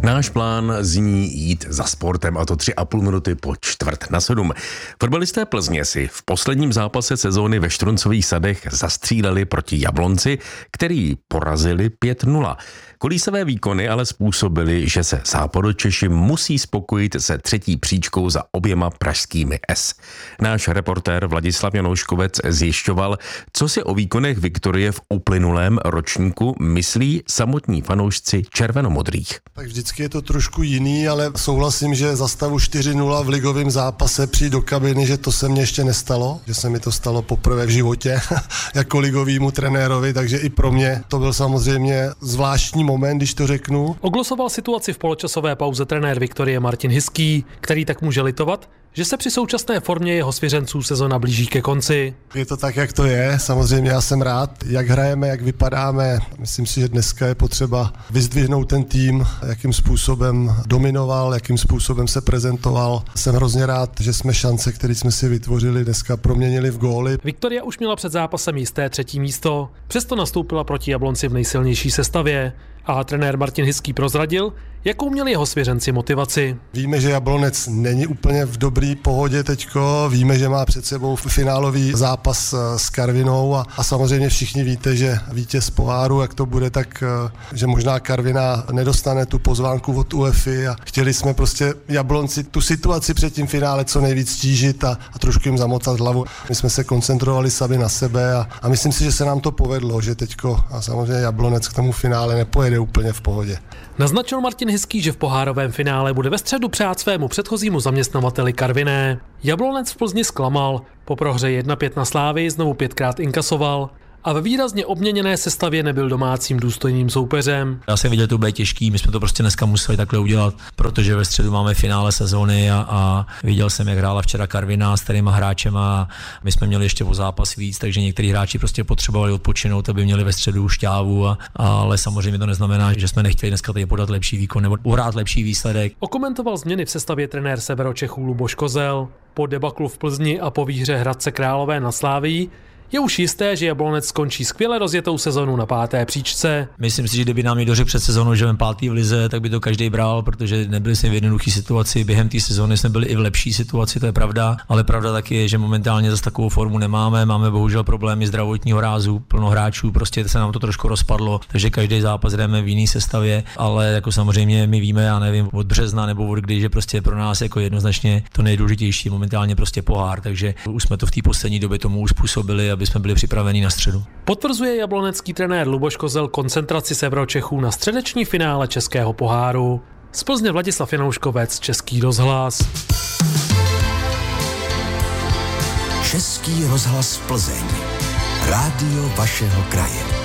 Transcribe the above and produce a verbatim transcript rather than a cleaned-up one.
Náš plán zní jít za sportem, a to tři a půl minuty po čtvrt na sedm. Fotbalisté Plzně si v posledním zápase sezóny ve Štruncových sadech zastříleli proti Jablonci, který porazili pět nula. Kolísavé výkony ale způsobily, že se Západočeši musí spokojit se třetí příčkou za oběma pražskými S. Náš reportér Vladislav Janouškovec zjišťoval, co si o výkonech Viktorie v uplynulém ročníku myslí samotní fanoušci červenomodrých. Tak vždycky je to trošku jiný, ale souhlasím, že za stavu čtyři nula v ligovém zápase přijít do kabiny, že to se mně ještě nestalo, že se mi to stalo poprvé v životě jako ligovýmu trenérovi, takže i pro mě to byl samozřejmě zvláštní moment, když to řeknu. Oglosoval situaci v poločasové pauze trenér Viktorie Martin Hiský, který tak může litovat, že se při současné formě jeho svěřenců sezona blíží ke konci. Je to tak, jak to je. Samozřejmě já jsem rád, jak hrajeme, jak vypadáme. Myslím si, že dneska je potřeba vyzdvihnout ten tým, jakým způsobem dominoval, jakým způsobem se prezentoval. Jsem hrozně rád, že jsme šance, které jsme si vytvořili, dneska proměnili v góly. Viktoria už měla před zápasem jisté třetí místo, přesto nastoupila proti Jablonci v nejsilnější sestavě. A trenér Martin Hiský prozradil, jakou měli jeho svěřenci motivaci. Víme, že Jablonec není úplně v dobrý pohodě teďko, víme, že má před sebou finálový zápas s Karvinou a, a samozřejmě všichni víte, že vítěz poháru, jak to bude, tak že možná Karviná nedostane tu pozvánku od UEFA a chtěli jsme prostě Jablonci tu situaci před tím finále co nejvíc stížit a, a trošku jim zamotat hlavu. My jsme se koncentrovali sami na sebe a, a myslím si, že se nám to povedlo, že teďko a samozřejmě Jablonec k tomu finále nepojede úplně v pohodě. Naznačil Martin Hiský, že v pohárovém finále bude ve středu přát svému předchozímu zaměstnavateli Karviné. Jablonec v Plzni zklamal. Po prohře jedna pět na Slávii znovu pětkrát inkasoval a ve výrazně obměněné sestavě nebyl domácím důstojným soupeřem. Já jsem viděl, to bude těžký, my jsme to prostě dneska museli takhle udělat, protože ve středu máme finále sezóny a, a viděl jsem, jak hrála včera Karviná s kterýma hráčema a my jsme měli ještě o zápas víc, takže někteří hráči prostě potřebovali odpočinout, aby měli ve středu šťávu, a, ale samozřejmě to neznamená, že jsme nechtěli dneska tady podat lepší výkon nebo uhrát lepší výsledek. Okomentoval změny v sestavě trenér Severočechů Luboš Kozel. Po debaklu v Plzni a po výhře Hradce Králové na Slávii je už jisté, že Jablonec skončí skvěle rozjetou sezonu na páté příčce. Myslím si, že kdyby nám někdo řekl před sezónou, že jsme pátý v lize, tak by to každý bral, protože nebyli jsme v jednoduché situaci. Během té sezóny jsme byli i v lepší situaci, to je pravda, ale pravda taky je, že momentálně zase takovou formu nemáme. Máme bohužel problémy zdravotního rázu, plno hráčů, prostě se nám to trošku rozpadlo, takže každý zápas jdeme v jiné sestavě, ale jako samozřejmě my víme, já nevím, od března nebo od kdy, že prostě pro nás jako jednoznačně to nejdůležitější momentálně prostě pohár, takže už jsme to v té poslední době tomu uspůsobili, aby jsme byli připraveni na středu. Potvrzuje jablonecký trenér Luboš Kozel koncentraci Severočechů na středeční finále Českého poháru. Z Plzně Vladislav Janouškovec, Český rozhlas. Český rozhlas Plzeň. Rádio vašeho kraje.